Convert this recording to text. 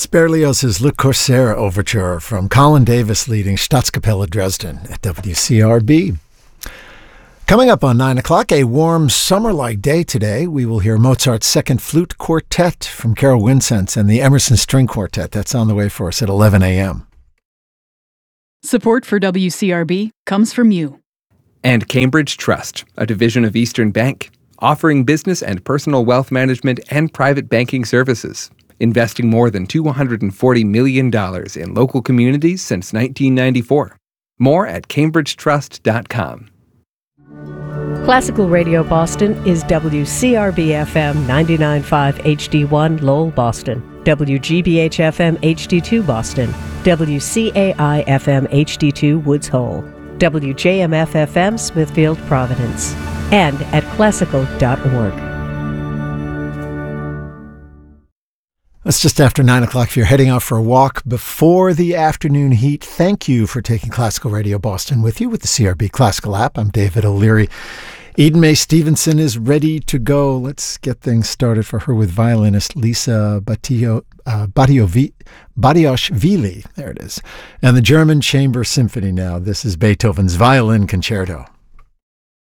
It's Berlioz's Le Corsaire Overture from Colin Davis leading Staatskapelle Dresden at WCRB. Coming up on 9 o'clock, a warm summer-like day today. We will hear Mozart's Second Flute Quartet from Carol Wincenz and the Emerson String Quartet. That's on the way for us at 11 a.m. Support for WCRB comes from you. And Cambridge Trust, a division of Eastern Bank, offering business and personal wealth management and private banking services, investing more than $240 million in local communities since 1994. More at cambridgetrust.com. Classical Radio Boston is WCRB-FM 99.5 HD1 Lowell, Boston, WGBH-FM HD2 Boston, WCAI-FM HD2 Woods Hole, WJMF-FM Smithfield, Providence, and at classical.org. It's just after 9 o'clock. If you're heading out for a walk before the afternoon heat, thank you for taking Classical Radio Boston with you with the CRB Classical app. I'm David O'Leary. Eden Mae Stevenson is ready to go. Let's get things started for her with violinist Lisa Badiashvili. There it is. And the German Chamber Symphony now. This is Beethoven's Violin Concerto.